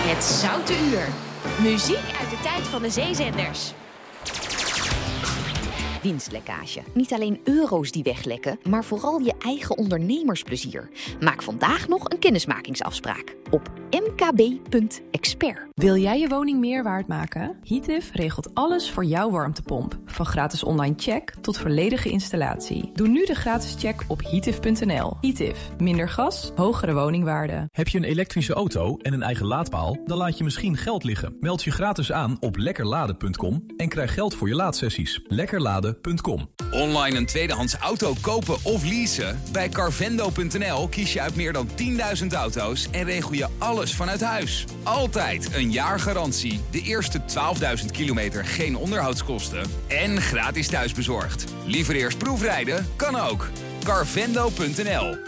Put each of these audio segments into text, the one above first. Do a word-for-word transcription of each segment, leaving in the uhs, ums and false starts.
Het Zoute Uur. Muziek uit de tijd van de zeezenders. Winstlekkage. Niet alleen euro's die weglekken, maar vooral je eigen ondernemersplezier. Maak vandaag nog een kennismakingsafspraak op m k b punt expert. Wil jij je woning meer waard maken? Heative regelt alles voor jouw warmtepomp. Van gratis online check tot volledige installatie. Doe nu de gratis check op heative punt n l. Heative. Minder gas, hogere woningwaarde. Heb je een elektrische auto en een eigen laadpaal? Dan laat je misschien geld liggen. Meld je gratis aan op lekkerladen punt com en krijg geld voor je laadsessies. lekkerladen punt com. Online een tweedehands auto kopen of leasen? Bij carvendo punt n l kies je uit meer dan tienduizend auto's en regel je alles vanuit huis. Altijd een jaar garantie, de eerste twaalfduizend kilometer geen onderhoudskosten en gratis thuisbezorgd. Liever eerst proefrijden? Kan ook. carvendo punt n l.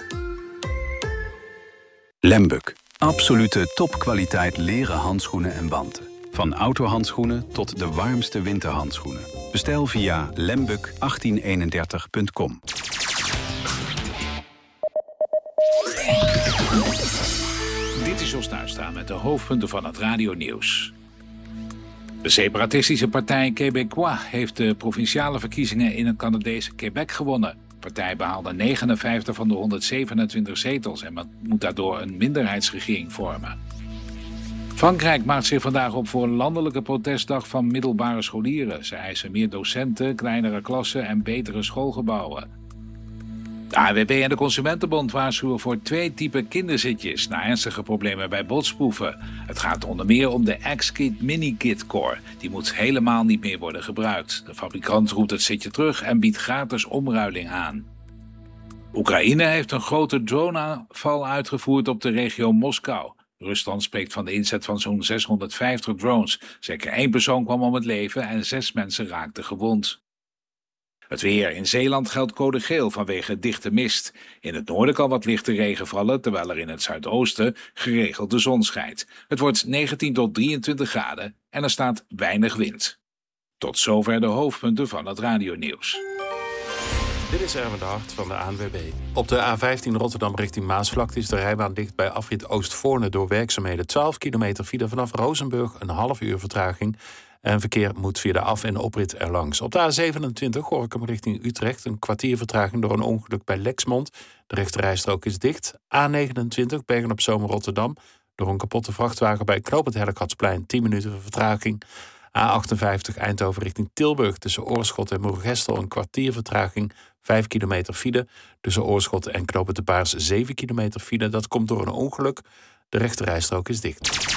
Lembuk. Absolute topkwaliteit leren handschoenen en wanten. Van outdoorhandschoenen tot de warmste winterhandschoenen. Bestel via lembuk achttien eenendertig punt com. Dit is Jos Nuistra met de hoofdpunten van het radionieuws. De separatistische partij Québécois heeft de provinciale verkiezingen in het Canadese Quebec gewonnen. De partij behaalde negenenvijftig van de honderdzevenentwintig zetels en moet daardoor een minderheidsregering vormen. Frankrijk maakt zich vandaag op voor een landelijke protestdag van middelbare scholieren. Ze eisen meer docenten, kleinere klassen en betere schoolgebouwen. De A W B en de Consumentenbond waarschuwen voor twee typen kinderzitjes na ernstige problemen bij botsproeven. Het gaat onder meer om de X-Kit Mini-Kit Core. Die moet helemaal niet meer worden gebruikt. De fabrikant roept het zitje terug en biedt gratis omruiling aan. Oekraïne heeft een grote droneaanval uitgevoerd op de regio Moskou. Rusland spreekt van de inzet van zo'n zeshonderdvijftig drones. Zeker één persoon kwam om het leven en zes mensen raakten gewond. Het weer. In Zeeland geldt code geel vanwege dichte mist. In het noorden kan wat lichte regen vallen, terwijl er in het zuidoosten geregeld de zon schijnt. Het wordt negentien tot drieëntwintig graden en er staat weinig wind. Tot zover de hoofdpunten van het radionieuws. Dit is Erwin de Hart van de A N W B. Op de A vijftien Rotterdam richting Maasvlakte is de rijbaan dicht bij afrit Oostvoorne door werkzaamheden. twaalf kilometer file vanaf Rozenburg, een half uur vertraging. En verkeer moet via de af- en oprit erlangs. Op de A zevenentwintig Gorinchem richting Utrecht een kwartier vertraging door een ongeluk bij Lexmond. De rechterrijstrook is dicht. A negenentwintig Bergen-op-Zoom Rotterdam door een kapotte vrachtwagen bij knooppunt Hellegatsplein tien minuten vertraging. A achtenvijftig Eindhoven richting Tilburg tussen Oorschot en Moergestel een kwartier vertraging. vijf kilometer file. Tussen Oorschot en knooppunt De Paars zeven kilometer file. Dat komt door een ongeluk. De rechterrijstrook is dicht.